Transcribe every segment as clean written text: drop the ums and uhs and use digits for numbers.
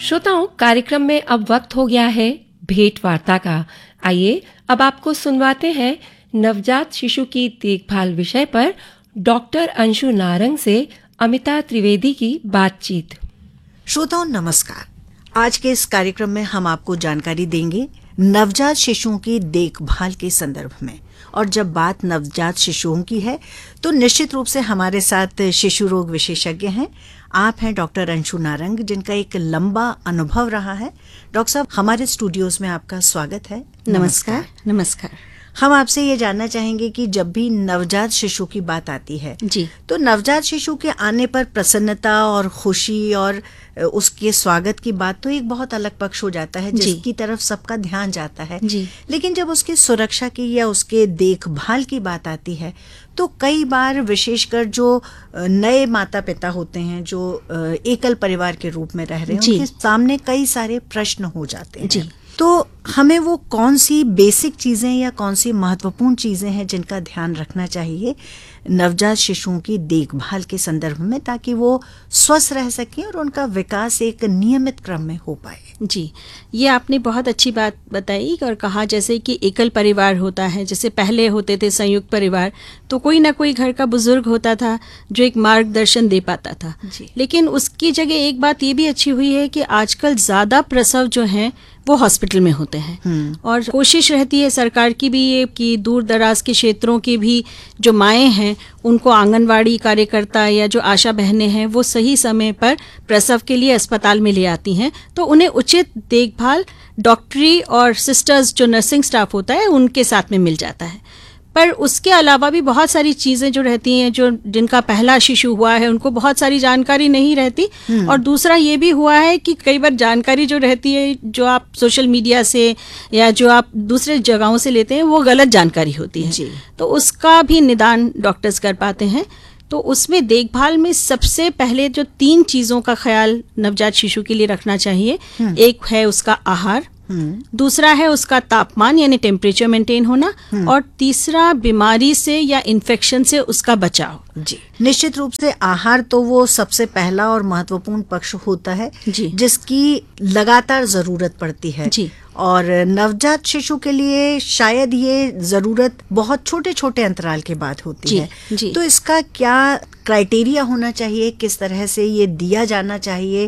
श्रोताओं, कार्यक्रम में अब वक्त हो गया है भेंट वार्ता का। आइए अब आपको सुनवाते हैं नवजात शिशु की देखभाल विषय पर डॉक्टर अंशु नारंग से अमिता त्रिवेदी की बातचीत। श्रोताओं नमस्कार। आज के इस कार्यक्रम में हम आपको जानकारी देंगे नवजात शिशुओं की देखभाल के संदर्भ में। और जब बात नवजात शिशुओं की है तो निश्चित रूप से हमारे साथ शिशु रोग विशेषज्ञ हैं। आप हैं डॉक्टर अंशु नारंग, जिनका एक लंबा अनुभव रहा है। डॉक्टर साहब, हमारे स्टूडियोज में आपका स्वागत है। नमस्कार। नमस्कार। हम आपसे ये जानना चाहेंगे कि जब भी नवजात शिशु की बात आती है जी, तो नवजात शिशु के आने पर प्रसन्नता और खुशी और उसके स्वागत की बात तो एक बहुत अलग पक्ष हो जाता है, जिसकी तरफ सबका ध्यान जाता है जी। लेकिन जब उसकी सुरक्षा की या उसके देखभाल की बात आती है तो कई बार विशेषकर जो नए माता पिता होते हैं, जो एकल परिवार के रूप में रह रहे हैं, उनके सामने कई सारे प्रश्न हो जाते हैं जी। तो हमें वो कौन सी बेसिक चीजें या कौन सी महत्वपूर्ण चीजें हैं जिनका ध्यान रखना चाहिए नवजात शिशुओं की देखभाल के संदर्भ में, ताकि वो स्वस्थ रह सकें और उनका विकास एक नियमित क्रम में हो पाए? जी, ये आपने बहुत अच्छी बात बताई और कहा जैसे कि एकल परिवार होता है, जैसे पहले होते थे संयुक्त परिवार, तो कोई ना कोई घर का बुजुर्ग होता था जो एक मार्गदर्शन दे पाता था। लेकिन उसकी जगह एक बात ये भी अच्छी हुई है कि आजकल ज़्यादा प्रसव जो हैं वो हॉस्पिटल में होते हैं और कोशिश रहती है सरकार की भी ये कि दूर दराज के क्षेत्रों की भी जो माएँ हैं उनको आंगनवाड़ी कार्यकर्ता या जो आशा बहनें हैं वो सही समय पर प्रसव के लिए अस्पताल में ले आती हैं, तो उन्हें उचित देखभाल डॉक्टरी और सिस्टर्स जो नर्सिंग स्टाफ होता है उनके साथ में मिल जाता है। पर उसके अलावा भी बहुत सारी चीज़ें जो रहती हैं, जो जिनका पहला शिशु हुआ है उनको बहुत सारी जानकारी नहीं रहती। और दूसरा ये भी हुआ है कि कई बार जानकारी जो रहती है जो आप सोशल मीडिया से या जो आप दूसरे जगहों से लेते हैं वो गलत जानकारी होती है, तो उसका भी निदान डॉक्टर्स कर पाते हैं। तो उसमें देखभाल में सबसे पहले जो 3 चीज़ों का ख्याल नवजात शिशु के लिए रखना चाहिए, एक है उसका आहार, दूसरा है उसका तापमान यानी टेम्परेचर मेंटेन होना, और तीसरा बीमारी से या इन्फेक्शन से उसका बचाव। जी, निश्चित रूप से आहार तो वो सबसे पहला और महत्वपूर्ण पक्ष होता है जिसकी लगातार जरूरत पड़ती है जी। और नवजात शिशु के लिए शायद ये जरूरत बहुत छोटे छोटे अंतराल के बाद होती है जी। तो इसका क्या क्राइटेरिया होना चाहिए, किस तरह से ये दिया जाना चाहिए?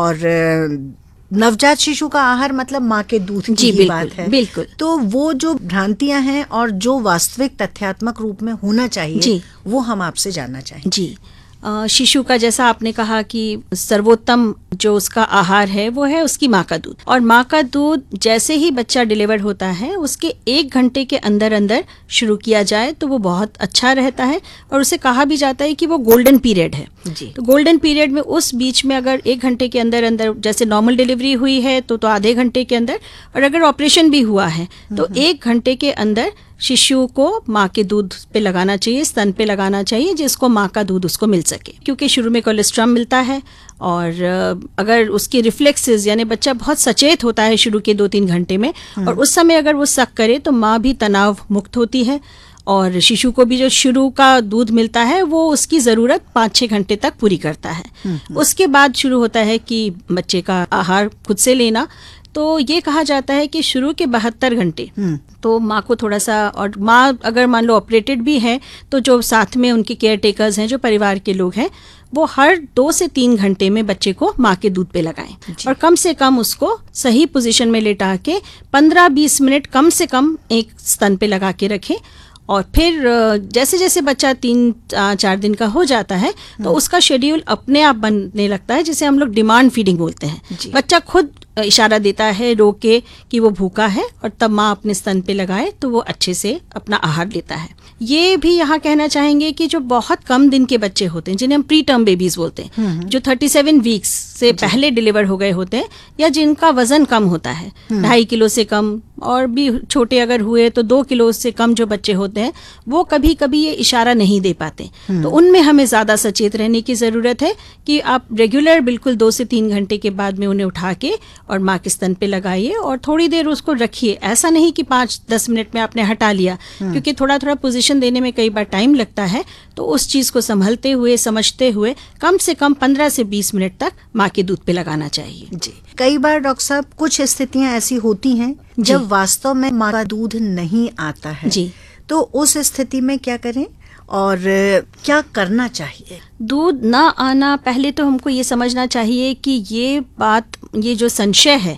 और नवजात शिशु का आहार मतलब माँ के दूध की ही बात है। बिल्कुल। तो वो जो भ्रांतियां हैं और जो वास्तविक तथ्यात्मक रूप में होना चाहिए वो हम आपसे जानना चाहेंगे। जी, शिशु का जैसा आपने कहा कि सर्वोत्तम जो उसका आहार है वो है उसकी माँ का दूध, और माँ का दूध जैसे ही बच्चा डिलीवर होता है उसके 1 घंटे के अंदर अंदर शुरू किया जाए तो वो बहुत अच्छा रहता है। और उसे कहा भी जाता है कि वो गोल्डन पीरियड है जी। तो गोल्डन पीरियड में उस बीच में अगर 1 घंटे के अंदर अंदर, जैसे नॉर्मल डिलीवरी हुई है तो आधे घंटे के अंदर, और अगर ऑपरेशन भी हुआ है तो 1 घंटे के अंदर शिशु को माँ के दूध पे लगाना चाहिए, स्तन पे लगाना चाहिए, जिसको माँ का दूध उसको मिल सके, क्योंकि शुरू में कोलेस्ट्रॉल मिलता है। और अगर उसकी रिफ्लेक्सेस यानी बच्चा बहुत सचेत होता है शुरू के 2-3 घंटे में, और उस समय अगर वो सक करे तो माँ भी तनाव मुक्त होती है और शिशु को भी जो शुरू का दूध मिलता है वो उसकी ज़रूरत 5-6 घंटे तक पूरी करता है। उसके बाद शुरू होता है कि बच्चे का आहार खुद से लेना। तो ये कहा जाता है कि शुरू के 72 घंटे तो माँ को थोड़ा सा, और माँ अगर मान लो ऑपरेटेड भी है तो जो साथ में उनके केयर टेकर्स हैं, जो परिवार के लोग हैं, वो हर 2 से 3 घंटे में बच्चे को माँ के दूध पे लगाएं और कम से कम उसको सही पोजीशन में लेटा के 15-20 मिनट कम से कम एक स्तन पे लगा के रखें। और फिर जैसे जैसे बच्चा 3-4 दिन का हो जाता है तो उसका शेड्यूल अपने आप बनने लगता है, जिसे हम लोग डिमांड फीडिंग बोलते हैं। बच्चा खुद इशारा देता है रो के कि वो भूखा है, और तब माँ अपने स्तन पे लगाए तो वो अच्छे से अपना आहार लेता है। ये भी यहाँ कहना चाहेंगे कि जो बहुत कम दिन के बच्चे होते हैं, जिन्हें हम प्री टर्म बेबीज बोलते हैं, जो 37 वीक्स से पहले डिलीवर हो गए होते हैं, या जिनका वजन कम होता है, 2.5 किलो से कम, और भी छोटे अगर हुए तो 2 किलो से कम जो बच्चे होते हैं वो कभी कभी ये इशारा नहीं दे पाते, तो उनमें हमें ज़्यादा सचेत रहने की ज़रूरत है कि आप रेगुलर बिल्कुल 2 से 3 घंटे के बाद में उन्हें उठा के और माँ के स्तन पे लगाइए और थोड़ी देर उसको रखिए। ऐसा नहीं कि 5-10 मिनट में आपने हटा लिया, क्योंकि थोड़ा थोड़ा पोजीशन देने में कई बार टाइम लगता है, तो उस चीज़ को संभलते हुए समझते हुए कम से कम 15 से 20 मिनट तक माँ के दूध पे लगाना चाहिए। जी, कई बार डॉक्टर साहब कुछ स्थितियां ऐसी होती हैं जब वास्तव में माँ का दूध नहीं आता है जी, तो उस स्थिति में क्या करें और क्या करना चाहिए? दूध ना आना, पहले तो हमको ये समझना चाहिए कि ये बात, ये जो संशय है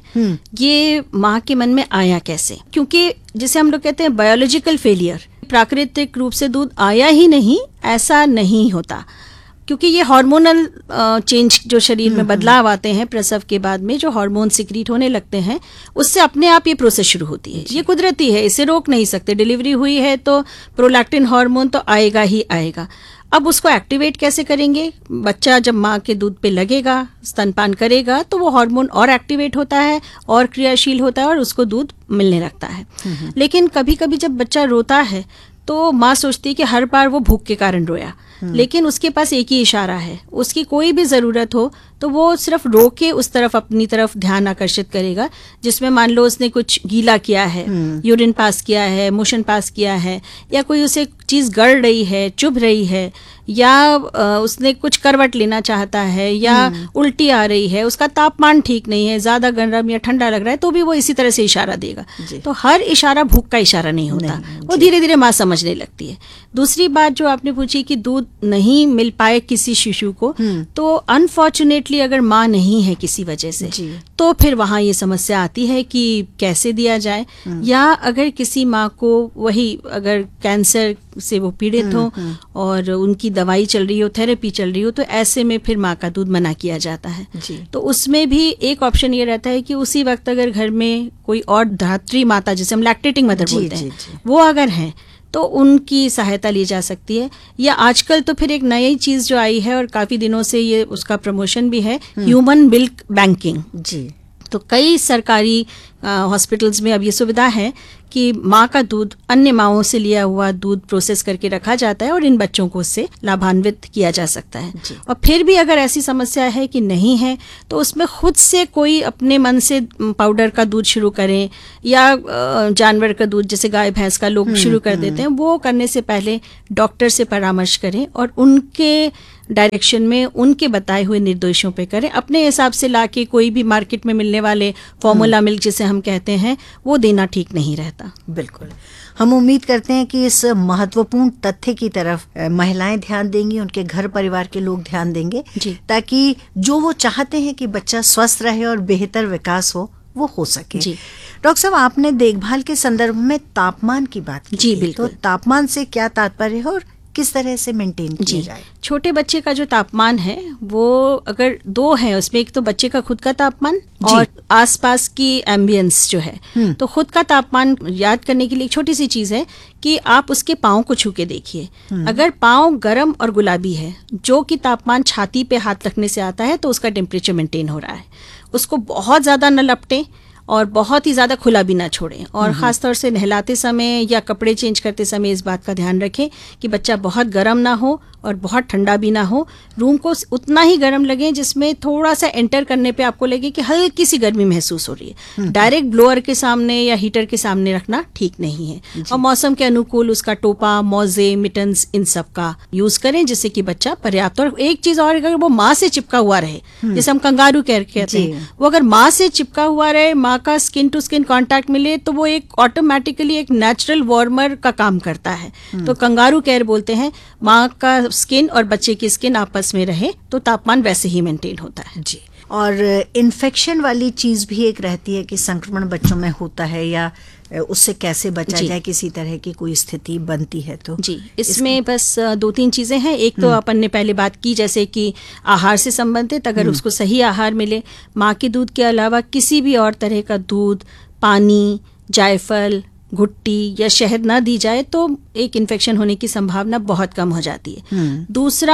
ये माँ के मन में आया कैसे, क्योंकि जिसे हम लोग कहते हैं बायोलॉजिकल फेलियर, प्राकृतिक रूप से दूध आया ही नहीं, ऐसा नहीं होता, क्योंकि ये हार्मोनल चेंज जो शरीर में बदलाव आते हैं प्रसव के बाद में, जो हार्मोन सिक्रीट होने लगते हैं, उससे अपने आप ये प्रोसेस शुरू होती है। ये कुदरती है, इसे रोक नहीं सकते। डिलीवरी हुई है तो प्रोलैक्टिन हार्मोन तो आएगा ही आएगा। अब उसको एक्टिवेट कैसे करेंगे? बच्चा जब माँ के दूध पे लगेगा, स्तनपान करेगा, तो वो हार्मोन और एक्टिवेट होता है और क्रियाशील होता है और उसको दूध मिलने लगता है। लेकिन कभी कभी जब बच्चा रोता है तो माँ सोचती है कि हर बार वो भूख के कारण रोया, लेकिन उसके पास एक ही इशारा है, उसकी कोई भी ज़रूरत हो तो वो सिर्फ रो के उस तरफ, अपनी तरफ ध्यान आकर्षित करेगा, जिसमें मान लो उसने कुछ गीला किया है, यूरिन पास किया है, मोशन पास किया है, या कोई उसे चीज़ गड़ रही है, चुभ रही है, या उसने कुछ करवट लेना चाहता है, या उल्टी आ रही है, उसका तापमान ठीक नहीं है, ज़्यादा गर्म या ठंडा लग रहा है, तो भी वो इसी तरह से इशारा देगा। तो हर इशारा भूख का इशारा नहीं होता, वो धीरे धीरे माँ समझने लगती है। दूसरी बात जो आपने पूछी कि दूध नहीं मिल पाए किसी शिशु को, तो अनफॉर्चुनेटली अगर माँ नहीं है किसी वजह से, तो फिर वहाँ ये समस्या आती है कि कैसे दिया जाए, या अगर किसी माँ को वही अगर कैंसर से वो पीड़ित हो और उनकी दवाई चल रही हो, थेरेपी चल रही हो, तो ऐसे में फिर माँ का दूध मना किया जाता है। तो उसमें भी एक ऑप्शन ये रहता है कि उसी वक्त अगर घर में कोई और धात्री माता, जिसे हम लैक्टेटिंग मदर बोलते हैं, वो अगर हैं तो उनकी सहायता ली जा सकती है। या आजकल तो फिर एक नई चीज़ जो आई है और काफ़ी दिनों से ये उसका प्रमोशन भी है, ह्यूमन मिल्क बैंकिंग। जी, तो कई सरकारी हॉस्पिटल्स में अब ये सुविधा है कि माँ का दूध अन्य माँओं से लिया हुआ दूध प्रोसेस करके रखा जाता है और इन बच्चों को उससे लाभान्वित किया जा सकता है। और फिर भी अगर ऐसी समस्या है कि नहीं है, तो उसमें खुद से कोई अपने मन से पाउडर का दूध शुरू करें, या जानवर का दूध जैसे गाय भैंस का लोग शुरू कर देते हैं, वो करने से पहले डॉक्टर से परामर्श करें और उनके डायरेक्शन में, उनके बताए हुए निर्देशों पे करें। अपने हिसाब से लाके कोई भी मार्केट में मिलने वाले फॉर्मूला मिल्क जिसे हम कहते हैं, वो देना ठीक नहीं रहता। बिल्कुल, हम उम्मीद करते हैं कि इस महत्वपूर्ण तथ्य की तरफ महिलाएं ध्यान देंगी, उनके घर परिवार के लोग ध्यान देंगे, ताकि जो वो चाहते हैं कि बच्चा स्वस्थ रहे और बेहतर विकास हो, वो हो सके। डॉक्टर साहब, आपने देखभाल के संदर्भ में तापमान की बात की। जी बिल्कुल। तो तापमान से क्या तात्पर्य है और किस तरह से मेंटेन किया जाए? छोटे बच्चे का जो तापमान है वो अगर 2 है, उसमें एक तो बच्चे का खुद का तापमान और आसपास की एम्बियंस जो है। तो खुद का तापमान याद करने के लिए एक छोटी सी चीज है कि आप उसके पाँव को छू के देखिए। अगर पाँव गर्म और गुलाबी है, जो कि तापमान छाती पे हाथ रखने से आता है, तो उसका टेम्परेचर मेंटेन हो रहा है। उसको बहुत ज्यादा न लपटें और बहुत ही ज़्यादा खुला भी ना छोड़ें, और ख़ासतौर से नहलाते समय या कपड़े चेंज करते समय इस बात का ध्यान रखें कि बच्चा बहुत गर्म ना हो और बहुत ठंडा भी ना हो। रूम को उतना ही गर्म लगे जिसमें थोड़ा सा एंटर करने पे आपको लगे कि हल्की सी गर्मी महसूस हो रही है। डायरेक्ट ब्लोअर के सामने या हीटर के सामने रखना ठीक नहीं है। और मौसम के अनुकूल उसका टोपा, मोजे, मिटन्स, इन सब का यूज करें, जिससे कि बच्चा पर्याप्त। और एक चीज और, अगर वो माँ से चिपका हुआ रहे, जैसे हम कंगारू केयर कहते हैं, वो अगर माँ से चिपका हुआ रहे, माँ का स्किन टू स्किन कांटेक्ट मिले, तो वो एक ऑटोमेटिकली एक नेचुरल वार्मर का काम करता है। तो कंगारू केयर बोलते हैं, माँ का स्किन और बच्चे की स्किन आपस में रहे तो तापमान वैसे ही मेंटेन होता है। जी, और इन्फेक्शन वाली चीज भी एक रहती है कि संक्रमण बच्चों में होता है, या उससे कैसे बचा जाए, किसी तरह की कोई स्थिति बनती है तो? जी, इसमें बस 2-3 चीजें हैं। एक तो अपन ने पहले बात की, जैसे कि आहार से संबंधित, अगर उसको सही आहार मिले, माँ के दूध के अलावा किसी भी और तरह का दूध, पानी, जायफल, घुट्टी या शहद ना दी जाए, तो एक इन्फेक्शन होने की संभावना बहुत कम हो जाती है। दूसरा,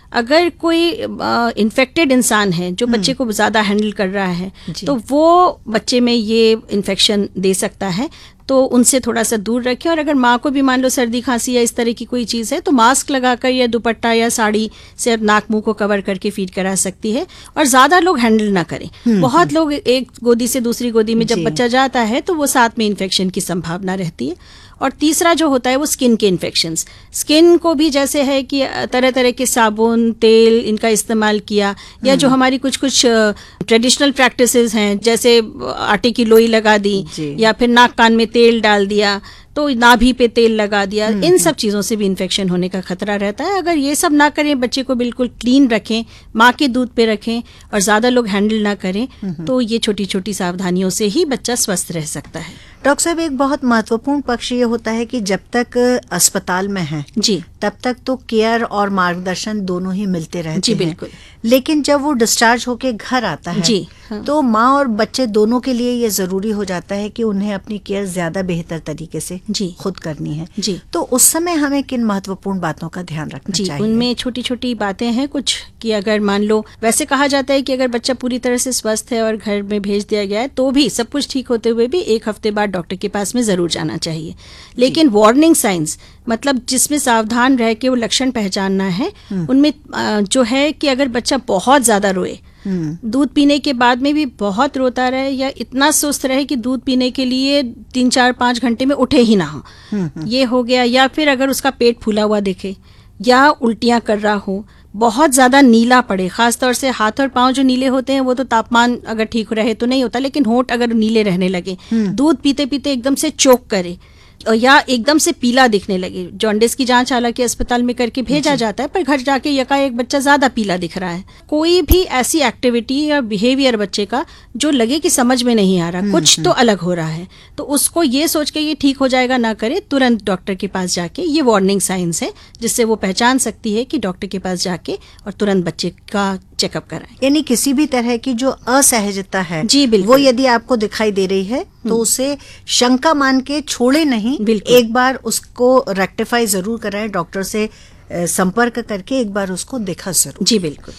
अगर कोई इन्फेक्टेड इंसान है जो बच्चे को ज़्यादा हैंडल कर रहा है तो वो बच्चे में ये इन्फेक्शन दे सकता है, तो उनसे थोड़ा सा दूर रखें। और अगर माँ को भी मान लो सर्दी खांसी या इस तरह की कोई चीज़ है तो मास्क लगाकर या दुपट्टा या साड़ी से नाक मुंह को कवर करके फीड करा सकती है। और ज़्यादा लोग हैंडल ना करें। बहुत लोग एक गोदी से दूसरी गोदी में जब बच्चा जाता है तो वो साथ में इन्फेक्शन की संभावना रहती है। और तीसरा जो होता है वो स्किन के इन्फेक्शंस। स्किन को भी जैसे है कि तरह तरह के साबुन, तेल इनका इस्तेमाल किया, या जो हमारी कुछ ट्रेडिशनल प्रैक्टिसेस हैं जैसे आटे की लोई लगा दी या फिर नाक कान में तेल डाल दिया, तो नाभि पे तेल लगा दिया, इन सब चीज़ों से भी इन्फेक्शन होने का खतरा रहता है। अगर ये सब ना करें, बच्चे को बिल्कुल क्लीन रखें, माँ के दूध पे रखें और ज़्यादा लोग हैंडल ना करें, तो ये छोटी छोटी सावधानियों से ही बच्चा स्वस्थ रह सकता है। डॉक्टर साहब, एक बहुत महत्वपूर्ण पक्ष ये होता है कि जब तक अस्पताल में है जी तब तक तो केयर और मार्गदर्शन दोनों ही मिलते रहते जी हैं। बिल्कुल। लेकिन जब वो डिस्चार्ज होके घर आता है जी हाँ। तो माँ और बच्चे दोनों के लिए ये जरूरी हो जाता है कि उन्हें अपनी केयर ज्यादा बेहतर तरीके से जी खुद करनी है। जी तो उस समय हमें किन महत्वपूर्ण बातों का ध्यान रखना जी चाहिए? उनमें छोटी छोटी बातें हैं कुछ कि अगर मान लो, वैसे कहा जाता है कि अगर बच्चा पूरी तरह से स्वस्थ है और घर में भेज दिया गया है तो भी सब कुछ ठीक होते हुए भी 1 हफ्ते बाद डॉक्टर के पास में जरूर जाना चाहिए। लेकिन वार्निंग साइंस, मतलब जिसमें सावधान रह के वो लक्षण पहचानना है, उनमें जो है कि अगर बच्चा बहुत ज्यादा रोए, दूध पीने के बाद में भी बहुत रोता रहे, या इतना सुस्त रहे कि दूध पीने के लिए 3-4-5 घंटे में उठे ही ना हो, ये हो गया। या फिर अगर उसका पेट फूला हुआ दिखे या उल्टियां कर रहा हो, बहुत ज्यादा नीला पड़े, खासतौर से हाथ और पांव जो नीले होते हैं वो तो तापमान अगर ठीक रहे तो नहीं होता, लेकिन होंठ अगर नीले रहने लगे, दूध पीते पीते एकदम से चोक करे या एकदम से पीला दिखने लगे। जॉन्डिस की जांच हालांकि अस्पताल में करके भेजा जाता है, पर घर जाके यकाएक बच्चा ज्यादा पीला दिख रहा है। कोई भी ऐसी एक्टिविटी या बिहेवियर बच्चे का जो लगे कि समझ में नहीं आ रहा, कुछ तो अलग हो रहा है, तो उसको ये सोच के ये ठीक हो जाएगा ना करे, तुरंत डॉक्टर के पास जाके, ये वार्निंग साइंस है जिससे वो पहचान सकती है कि डॉक्टर के पास जाके और तुरंत बच्चे का चेकअप कराएं। यानी किसी भी तरह की जो असहजता है जी बिल्कुल, वो यदि आपको दिखाई दे रही है तो उसे शंका मान के छोड़े नहीं, एक बार उसको रेक्टिफाई जरूर कराएं, डॉक्टर से संपर्क करके एक बार उसको देखा जरूर। जी बिल्कुल।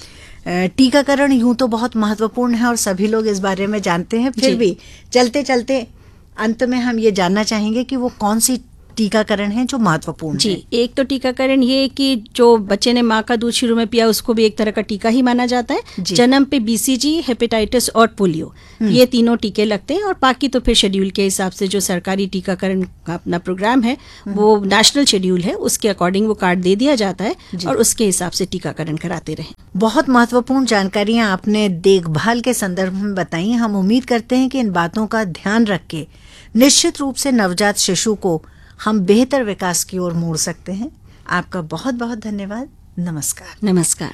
टीकाकरण यूं तो बहुत महत्वपूर्ण है और सभी लोग इस बारे में जानते हैं, फिर भी चलते चलते अंत में हम ये जानना चाहेंगे कि वो कौन सी टीकाकरण है जो महत्वपूर्ण जी है। एक तो टीकाकरण ये कि जो बच्चे ने माँ का दूध शुरू में पिया उसको भी एक तरह का टीका ही माना जाता है। जन्म पे BCG, हेपेटाइटिस और पोलियो, ये तीनों टीके लगते हैं। और बाकी तो फिर शेड्यूल के हिसाब से जो सरकारी टीकाकरण का अपना प्रोग्राम है वो नेशनल शेड्यूल है, उसके अकॉर्डिंग वो कार्ड दे दिया जाता है और उसके हिसाब से टीकाकरण कराते रहे। बहुत महत्वपूर्ण जानकारियां आपने देखभाल के संदर्भ में बताई। हम उम्मीद करते हैं कि इन बातों का ध्यान रख के निश्चित रूप से नवजात शिशु को हम बेहतर विकास की ओर मोड़ सकते हैं। आपका बहुत बहुत धन्यवाद। नमस्कार। नमस्कार।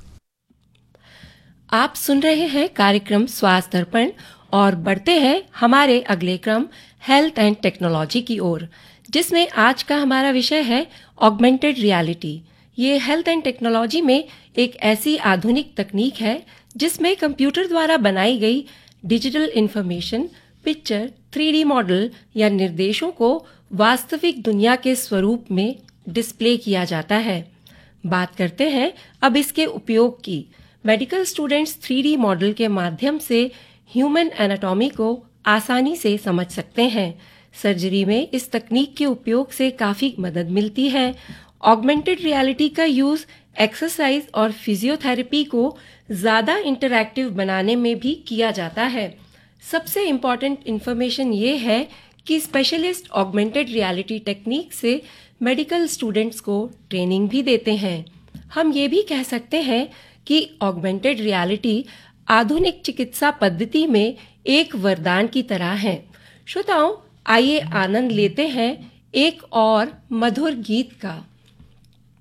आप सुन रहे हैं कार्यक्रम स्वास्थ्य दर्पण और बढ़ते हैं हमारे अगले क्रम हेल्थ एंड टेक्नोलॉजी की ओर, जिसमें आज का हमारा विषय है ऑगमेंटेड रियलिटी। ये हेल्थ एंड टेक्नोलॉजी में एक ऐसी आधुनिक तकनीक है जिसमें कंप्यूटर द्वारा बनाई गई digital information, picture, 3D model या निर्देशों को वास्तविक दुनिया के स्वरूप में डिस्प्ले किया जाता है। बात करते हैं अब इसके उपयोग की। मेडिकल स्टूडेंट्स 3D मॉडल के माध्यम से ह्यूमन एनाटॉमी को आसानी से समझ सकते हैं। सर्जरी में इस तकनीक के उपयोग से काफ़ी मदद मिलती है। ऑगमेंटेड रियलिटी का यूज़ एक्सरसाइज और फिजियोथेरेपी को ज़्यादा इंटरैक्टिव बनाने में भी किया जाता है। सबसे इम्पॉर्टेंट इन्फॉर्मेशन ये है कि स्पेशलिस्ट ऑगमेंटेड रियलिटी टेक्निक से मेडिकल स्टूडेंट्स को ट्रेनिंग भी देते हैं। हम ये भी कह सकते हैं कि ऑगमेंटेड रियलिटी आधुनिक चिकित्सा पद्धति में एक वरदान की तरह है। श्रोताओं, आइए आनंद लेते हैं एक और मधुर गीत का।